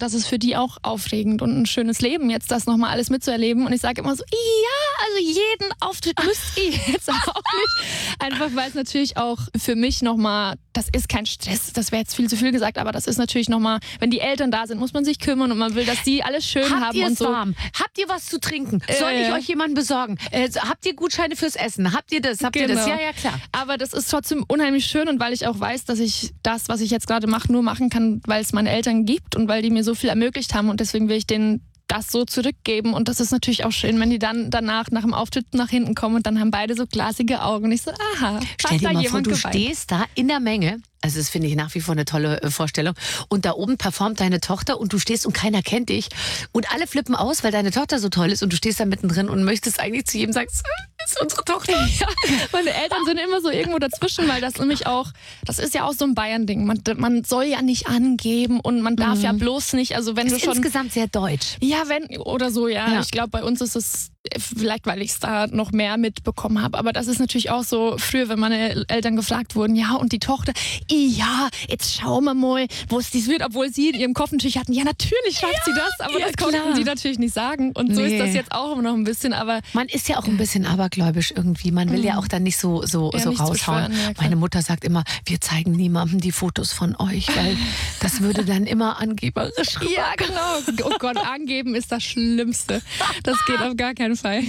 das ist für die auch aufregend und ein schönes Leben, jetzt das nochmal alles mitzuerleben. Und ich sage immer so, ja, also jeden Auftritt müsst ihr jetzt auch nicht. Einfach weil es natürlich auch für mich nochmal, das ist kein Stress, das wäre jetzt viel zu viel gesagt, aber das ist natürlich nochmal, wenn die Eltern da sind, muss man sich kümmern und man will, dass die alles schön haben. Habt ihr und es so. warm? Habt ihr was zu trinken? Soll ich euch jemanden besorgen? Habt ihr Gutscheine fürs Essen? Habt ihr das? Habt ihr das? Ja, klar. Aber das ist trotzdem unheimlich schön und weil ich auch weiß, dass ich das, was ich jetzt gerade mache, nur machen kann, weil es meine Eltern gibt und weil die mir so viel ermöglicht haben und deswegen will ich denen das so zurückgeben und das ist natürlich auch schön, wenn die dann danach nach dem Auftritt nach hinten kommen und dann haben beide so glasige Augen und ich so, aha, stell dir mal vor, du geweint. stehst da in der Menge. Also das finde ich nach wie vor eine tolle Vorstellung. Und da oben performt deine Tochter und du stehst und keiner kennt dich. Und alle flippen aus, weil deine Tochter so toll ist und du stehst da mittendrin und möchtest eigentlich zu jedem sagen, das ist unsere Tochter. Ja, meine Eltern sind immer so irgendwo dazwischen, weil das nämlich auch, das ist ja auch so ein Bayern-Ding. Man soll ja nicht angeben und man darf ja bloß nicht, also wenn das du ist schon... insgesamt sehr deutsch. Ja, oder so, ja. Ich glaube, bei uns ist es vielleicht, weil ich es da noch mehr mitbekommen habe. Aber das ist natürlich auch so, früher, wenn meine Eltern gefragt wurden, ja, und die Tochter, ja, jetzt schauen wir mal, wo es dies wird, obwohl sie in ihrem Kopf natürlich hatten, ja, natürlich schafft sie das, aber das konnten sie natürlich nicht sagen. Und so ist das jetzt auch immer noch ein bisschen, aber... Man ist ja auch ein bisschen abergläubisch irgendwie. Man will ja auch dann nicht so nicht raushauen. Meine Mutter sagt immer, wir zeigen niemandem die Fotos von euch, weil das würde dann immer angeberisch rüberkommen. Ja, genau. Oh Gott, angeben ist das Schlimmste. Das geht auf gar keinen Fall.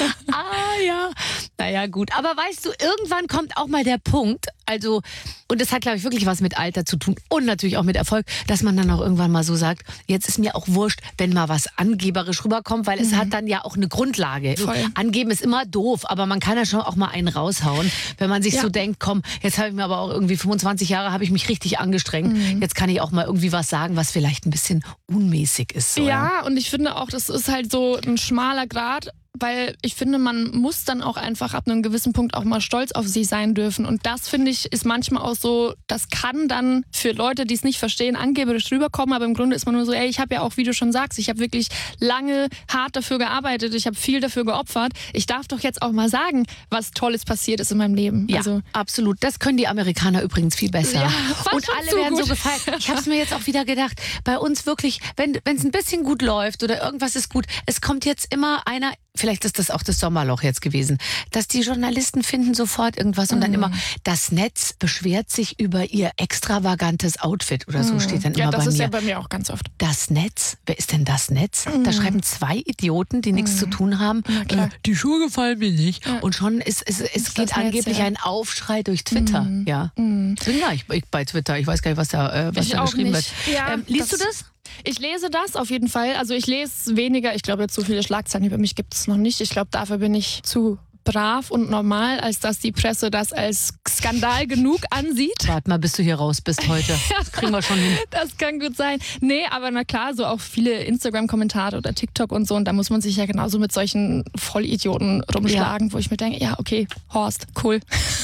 Ja. Naja, gut. Aber weißt du, irgendwann kommt auch mal der Punkt, also, und das hat, glaube ich, wirklich was mit Alter zu tun und natürlich auch mit Erfolg, dass man dann auch irgendwann mal so sagt, jetzt ist mir auch wurscht, wenn mal was angeberisch rüberkommt, weil es hat dann ja auch eine Grundlage. Voll. Angeben ist immer doof, aber man kann ja schon auch mal einen raushauen, wenn man sich so denkt, komm, jetzt habe ich mir aber auch irgendwie 25 Jahre, habe ich mich richtig angestrengt, jetzt kann ich auch mal irgendwie was sagen, was vielleicht ein bisschen unmäßig ist. Oder? Ja, und ich finde auch, das ist halt so ein schmaler Grat, weil ich finde, man muss dann auch einfach ab einem gewissen Punkt auch mal stolz auf sich sein dürfen. Und das, finde ich, ist manchmal auch so, das kann dann für Leute, die es nicht verstehen, angeberisch rüberkommen. Aber im Grunde ist man nur so, ey, ich habe ja auch, wie du schon sagst, ich habe wirklich lange hart dafür gearbeitet, ich habe viel dafür geopfert. Ich darf doch jetzt auch mal sagen, was Tolles passiert ist in meinem Leben. Ja, also, absolut. Das können die Amerikaner übrigens viel besser. Ja, und alle werden so gefeiert. Ich habe es mir jetzt auch wieder gedacht, bei uns wirklich, wenn es ein bisschen gut läuft oder irgendwas ist gut, es kommt jetzt immer einer, vielleicht ist das auch das Sommerloch jetzt gewesen, dass die Journalisten finden sofort irgendwas und dann immer, das Netz beschwert sich über ihr extravagantes Outfit oder so steht dann immer bei mir. Ja, das ist ja bei mir auch ganz oft. Das Netz? Wer ist denn das Netz? Da schreiben zwei Idioten, die nichts zu tun haben. Die Schuhe gefallen mir nicht. Und schon es geht angeblich ein Aufschrei durch Twitter. Ja. Deswegen war ich bei Twitter. Ich weiß gar nicht, was da geschrieben wird. Ja, liest du das? Ich lese das auf jeden Fall. Also ich lese weniger. Ich glaube, so viele Schlagzeilen über mich gibt es noch nicht. Ich glaube, dafür bin ich zu brav und normal, als dass die Presse das als Skandal genug ansieht. Warte mal, bis du hier raus bist heute. Das kriegen wir schon hin. Das kann gut sein. Nee, aber na klar, so auch viele Instagram-Kommentare oder TikTok und so. Und da muss man sich ja genauso mit solchen Vollidioten rumschlagen, wo ich mir denke, ja, okay, Horst, cool.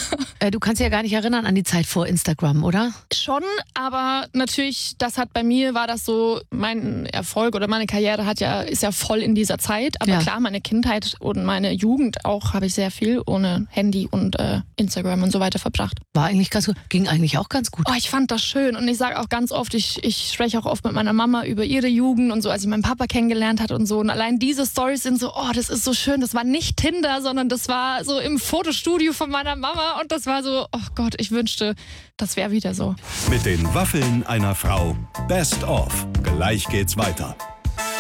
Du kannst dich ja gar nicht erinnern an die Zeit vor Instagram, oder? Schon, aber natürlich, war das so, mein Erfolg oder meine Karriere ist ja voll in dieser Zeit. Aber klar, meine Kindheit und meine Jugend auch habe ich sehr viel ohne Handy und Instagram und so weiter verbracht. War eigentlich ganz gut. Ging eigentlich auch ganz gut. Oh, ich fand das schön und ich sage auch ganz oft, ich spreche auch oft mit meiner Mama über ihre Jugend und so, als ich meinen Papa kennengelernt hat und so. Und allein diese Storys sind so, oh, das ist so schön. Das war nicht Tinder, sondern das war so im Fotostudio von meiner Mama und das war so, oh Gott, ich wünschte, das wäre wieder so. Mit den Waffeln einer Frau. Best of. Gleich geht's weiter.